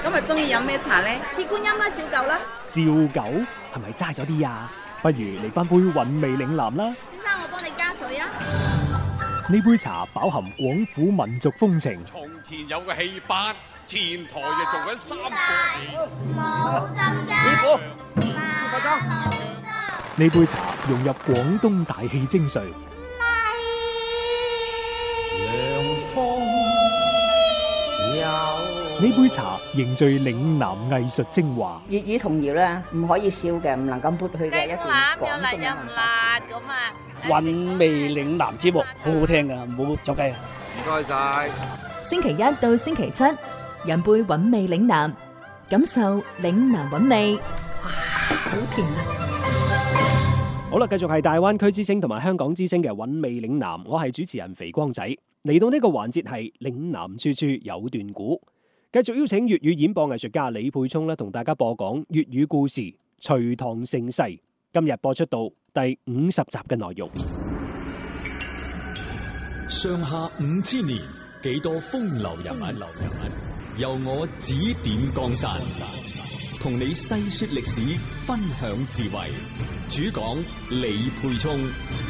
今日中意飲咩茶咧？ 鐵觀音啦，照舊啦。 照舊係咪齋咗啲啊？不如嚟翻杯韻味嶺南啦。 先生，我幫你加水啊。 呢杯茶飽含廣府民族風情。 從前有個戲班，前台就做緊三個冇浸㗎。 師傅， 呢杯茶融入廣東大氣精髓。呢杯茶凝聚嶺南藝術精華。 粵語童謠咧，唔可以少嘅，唔能夠抹去嘅一段廣東嘅文化。 咁啊。 韻味嶺南節目好好聽噶，唔好走雞啊！ 唔該晒。 星期一到星期七，飲杯韻味嶺南，感受嶺南韻味。哇，好甜啊！ 好啦，繼續係大灣區之聲同埋香港之聲嘅韻味嶺南，我係主持人肥光仔。嚟到呢個環節係嶺南處處有段古，繼續邀請粵語演播藝術家李沛聰咧，同大家播講粵語故事《隋唐盛世》。今日播出到第50集嘅內容。 上下5000年，幾多風流人物，由我指點江山，同你細說歷史，分享智慧。主講李沛聰。